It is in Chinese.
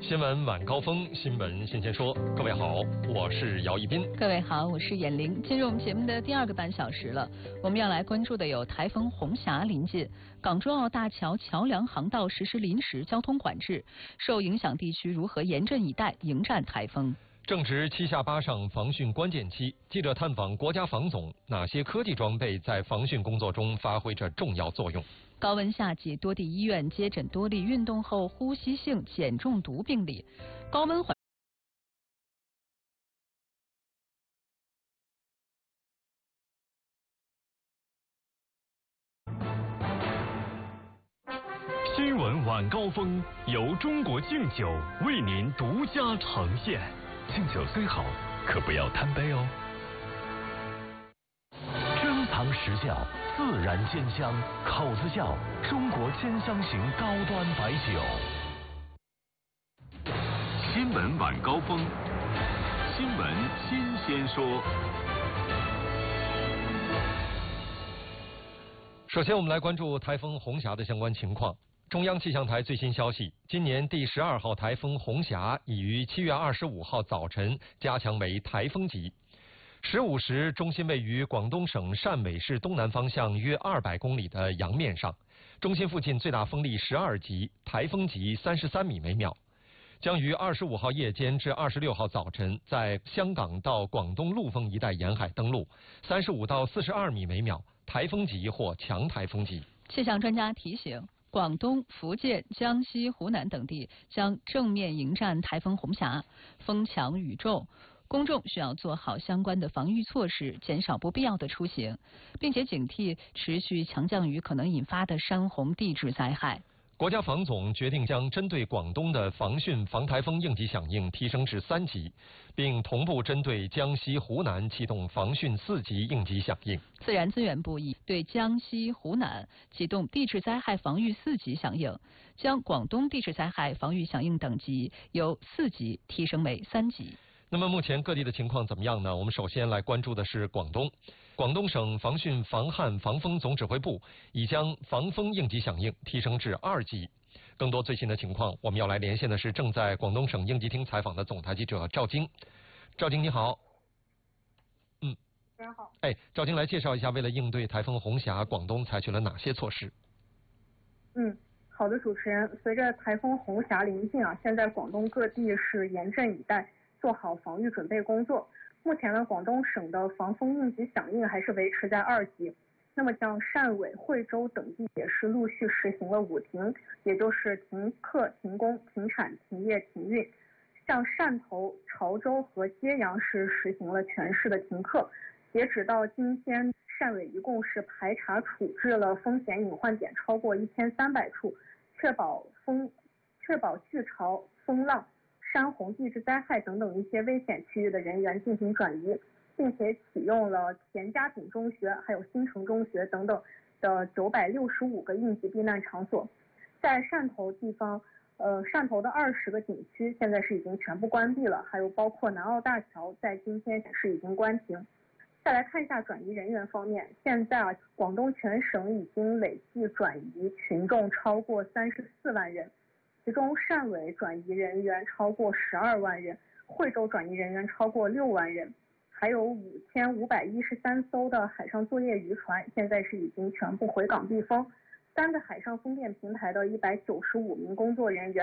新闻晚高峰，新闻新鲜说。各位好，我是姚一斌。 各位好，我是闫玲。进入我们节目的第二个半小时了，我们要来关注的有台风红霞临近，港珠澳大桥桥梁航道实施临时交通管制，受影响地区如何严阵以待迎战台风？ 正值7下8上防汛关键期，记者探访国家防总，哪些科技装备在防汛工作中发挥着重要作用？ 高温夏季，多地医院接诊多例运动后呼吸性碱中毒病例。高温环新闻晚高峰由中国敬酒为您独家呈现。敬酒虽好，可不要贪杯哦。珍藏实窖，自然鲜香，口子窖，中国10香型高端白酒。新闻晚高峰，新闻新鲜说。 首先，我们来关注台风红霞的相关情况。中央气象台最新消息，今年第12号台风红霞已于7月25号早晨加强为台风级。15时，中心位于广东省汕尾市东南方向约200公里的洋面上，中心附近最大风力12级，台风级33米每秒。将于25号夜间至26号早晨在香港到广东陆丰一带沿海登陆，35到42米每秒，台风级或强台风级。 气象专家提醒，广东、福建、江西、湖南等地将正面迎战台风红霞，风强雨重，公众需要做好相关的防御措施，减少不必要的出行，并且警惕持续强降雨可能引发的山洪地质灾害。 国家防总决定将针对广东的防汛防台风应急响应提升至3级，并同步针对江西、湖南启动防汛4级应急响应。 自然资源部已对江西、湖南启动地质灾害防御4级响应，将广东地质灾害防御响应等级由4级提升为3级。 那么目前各地的情况怎么样呢？我们首先来关注的是广东。广东省防汛防旱防风总指挥部已将防风应急响应提升至2级。更多最新的情况，我们要来连线的是正在广东省应急厅采访的总台记者赵晶。赵晶你好。 大家好。 赵晶来介绍一下，为了应对台风红霞，广东采取了哪些措施？ 好的，主持人。随着台风红霞临近现在广东各地是严阵以待，做好防御准备工作。目前呢，广东省的防风应急响应还是维持在2级。那么像汕尾、惠州等地也是陆续实行了5停，也就是停课、停工、停产、停业、停运。像汕头、潮州和揭阳是实行了全市的停课。截止到今天，汕尾一共是排查处置了风险隐患点超过1300处，确保巨潮、风浪、山洪地质灾害等等一些危险区域的人员进行转移，并且启用了田家炳中学还有新城中学等等的965个应急避难场所。在汕头地方，汕头的20个景区现在是已经全部关闭了，还有包括南澳大桥在今天是已经关停。再来看一下转移人员方面，现在广东全省已经累计转移群众超过34万人，其中汕尾转移人员超过12万人，惠州转移人员超过6万人，还有5513艘的海上作业渔船现在是已经全部回港避风，3个海上风电平台的195名工作人员